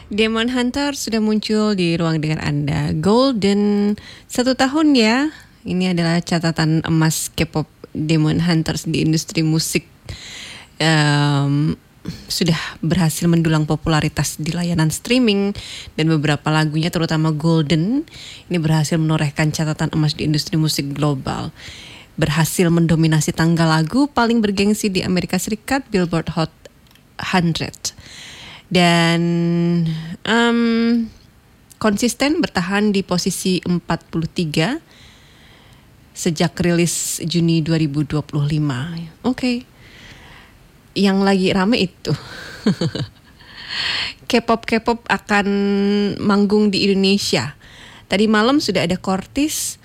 Demon Hunter sudah muncul di ruang dengar Anda. Golden 1 tahun ya. Ini adalah catatan emas K-pop Demon Hunters di industri musik. Sudah berhasil mendulang popularitas di layanan streaming dan beberapa lagunya terutama Golden ini berhasil menorehkan catatan emas di industri musik global. Berhasil mendominasi tangga lagu paling bergengsi di Amerika Serikat Billboard Hot 100 dan konsisten bertahan di posisi 43 sejak rilis Juni 2025. Oke. Yang lagi rame itu K-pop akan manggung di Indonesia. Tadi malam sudah ada Kortis